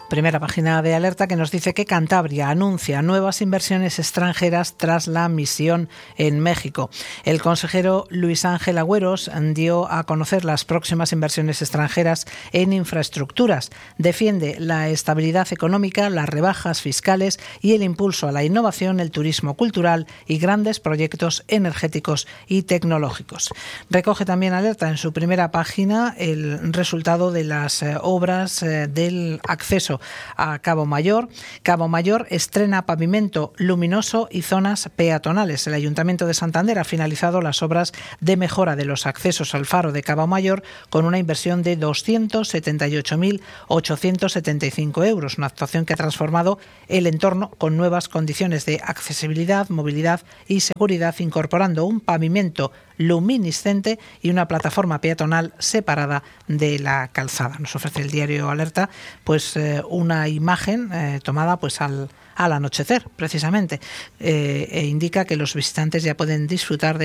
Primera página de Alerta, que nos dice que Cantabria anuncia nuevas inversiones extranjeras tras la misión en México. El consejero Luis Ángel Agüeros dio a conocer las próximas inversiones extranjeras en infraestructuras. Defiende la estabilidad económica, las rebajas fiscales y el impulso a la innovación, el turismo cultural y grandes proyectos energéticos y tecnológicos. Recoge también Alerta en su primera página el resultado de las obras del acceso a Cabo Mayor. Cabo Mayor estrena pavimento luminoso y zonas peatonales. El Ayuntamiento de Santander ha finalizado las obras de mejora de los accesos al faro de Cabo Mayor con una inversión de 278.875 euros, una actuación que ha transformado el entorno con nuevas condiciones de accesibilidad, movilidad y seguridad, incorporando un pavimento luminiscente y una plataforma peatonal separada de la calzada. Nos ofrece el diario Alerta pues una imagen tomada pues al anochecer, precisamente, e indica que los visitantes ya pueden disfrutar de